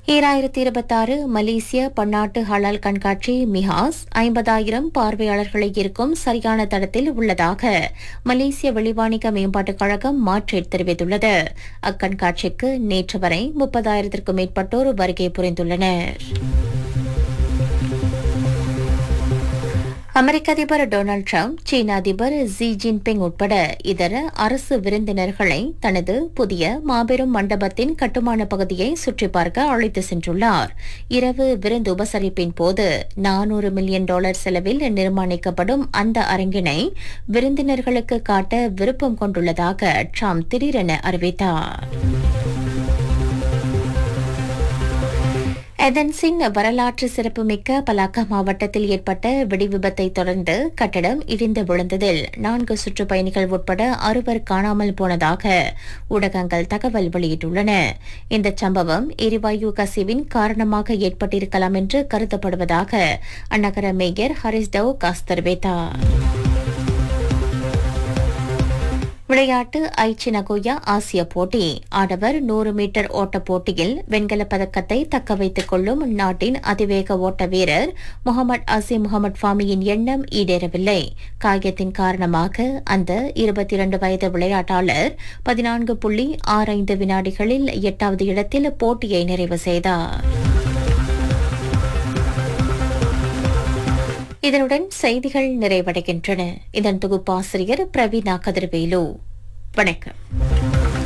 2026 மலேசிய பன்னாட்டு ஹலால் கண்காட்சி மிஹாஸ் 50,000 பார்வையாளர்களை இருக்கும் சரியான தடத்தில் உள்ளதாக மலேசிய வெளிவாணிக மேம்பாட்டுக் கழகம் மாற்றித் தெரிவித்துள்ளது. அக்கண்காட்சிக்கு நேற்று வரை 30,000-க்கும் மேற்பட்டோர் வருகை புரிந்துள்ளனர். அமெரிக்க அதிபர் டொனால்டு டிரம்ப், சீன அதிபர் ஜி ஜின்பிங் உட்பட இதர அரசு விருந்தினர்களை தனது புதிய மாபெரும் மண்டபத்தின் கட்டுமான பகுதியை சுற்றி பார்க்க அழைத்து சென்றுள்ளார். இரவு விருந்து உபசரிப்பின் போது $400 மில்லியன் செலவில் நிர்மாணிக்கப்படும் அந்த அரங்கினை விருந்தினர்களுக்கு காட்ட விருப்பம் கொண்டுள்ளதாக டிரம்ப் திடீரென அறிவித்தார். ஏதென்ஸின் வரலாற்று சிறப்புமிக்க பலாக்கா மாவட்டத்தில் ஏற்பட்ட வெடிவிபத்தை தொடர்ந்து கட்டடம் இடிந்து விழுந்ததில் 4 சுற்றுப்பயணிகள் உட்பட 6 காணாமல் போனதாக ஊடகங்கள் தகவல் வெளியிட்டுள்ளன. இந்த சம்பவம் எரிவாயு கசிவின் காரணமாக ஏற்பட்டிருக்கலாம் என்று கருதப்படுவதாக அந்நகர மேயர் ஹரிஸ் டவுகாஸ் தெரிவித்தார். விளையாட்டு ஐச்சி நகோயா ஆசிய போட்டி ஆடவர் 100 மீட்டர் ஓட்டப் போட்டியில் வெண்கலப் பதக்கத்தை தக்க வைத்துக் கொள்ளும் நாட்டின் அதிவேக ஓட்ட வீரர் முகமது அசீம் முகமது ஃபாமியின் எண்ணம் ஈடேறவில்லை. காயத்தின் காரணமாக அந்த 22 வயது விளையாட்டாளர் 14.65 வினாடிகளில் 8வது இடத்தில் போட்டியை நிறைவு செய்தார். இதனுடன் செய்திகள் நிறைவடைகின்றன. இதன் தொகுப்பாசிரியர் பிரவீனா கதிர்வேலு. வணக்கம்.